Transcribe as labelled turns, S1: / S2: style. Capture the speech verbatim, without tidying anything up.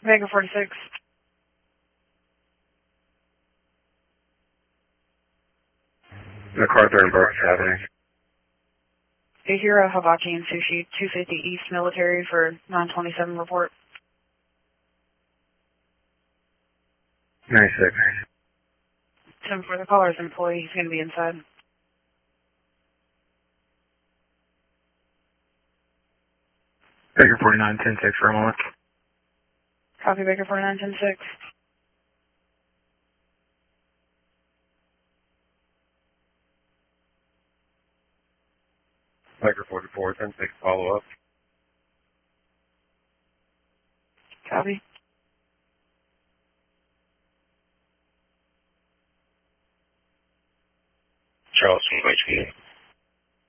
S1: Vega forty-six.
S2: MacArthur and Burke Avenue.
S1: Hero Hibachi and Sushi, two fifty East Military for nine twenty-seven report.
S2: ninety-six.
S1: ten for the caller's employee, he's going to be inside.
S2: Baker forty-nine, ten six for a moment.
S1: Copy Baker forty-nine, ten six.
S2: Baker forty-four, ten six, follow up.
S1: Copy.
S2: Charleston, H P.